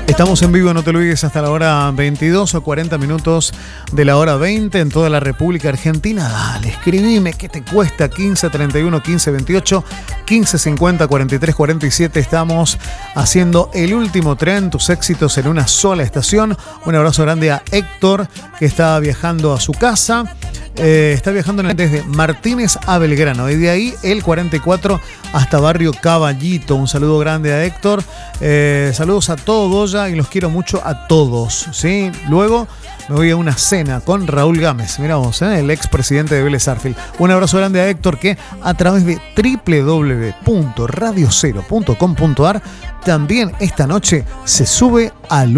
Estamos en vivo, no te olvides, hasta la hora 22 o 40 minutos de la hora 20 en toda la República Argentina. Dale, escribime, ¿qué te cuesta? 1531 1528 1550 43 47. Estamos haciendo el último tren, tus éxitos en una sola estación. Un abrazo grande a Héctor, que está viajando a su casa. Está viajando desde Martínez a Belgrano y de ahí el 44 hasta Barrio Caballito. Un saludo grande a Héctor. Saludos a todo Goya y los quiero mucho a todos, ¿sí? Luego me voy a una cena con Raúl Gámez, mirá vos, el expresidente de Vélez Sarsfield. Un abrazo grande a Héctor, que a través de www.radiocero.com.ar también esta noche se sube al